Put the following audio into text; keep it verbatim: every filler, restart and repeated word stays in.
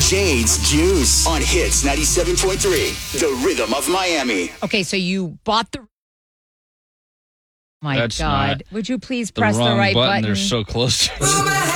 Jade's Juice on Hits ninety-seven point three, the rhythm of Miami. Okay, so you bought the... My That's God. not Would you please The press wrong the right button. button? They're so close.